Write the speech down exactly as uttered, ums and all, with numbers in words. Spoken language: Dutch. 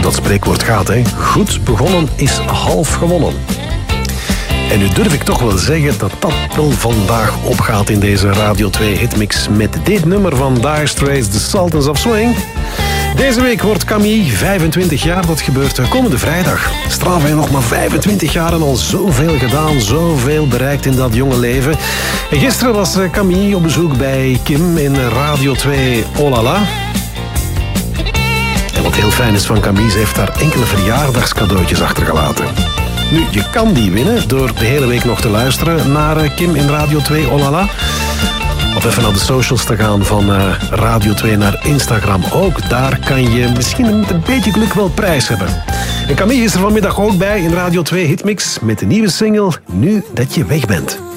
dat spreekwoord gaat, hè. Goed begonnen is half gewonnen. En nu durf ik toch wel zeggen dat dat wel vandaag opgaat in deze Radio twee Hitmix met dit nummer van Dire Straits, The Sultans of Swing. Deze week wordt Camille vijfentwintig jaar, dat gebeurt komende vrijdag. Straf, hij nog maar vijfentwintig jaar en al zoveel gedaan, zoveel bereikt in dat jonge leven. En gisteren was Camille op bezoek bij Kim in Radio twee Oh La La. En wat heel fijn is van Camille, ze heeft daar enkele verjaardagscadeautjes achtergelaten. Nu, je kan die winnen door de hele week nog te luisteren naar Kim in Radio twee Oh La La. Of even naar de socials te gaan van uh, Radio twee naar Instagram. Ook daar kan je misschien met een beetje geluk wel prijs hebben. En Camille is er vanmiddag ook bij in Radio twee Hitmix met de nieuwe single Nu dat je weg bent.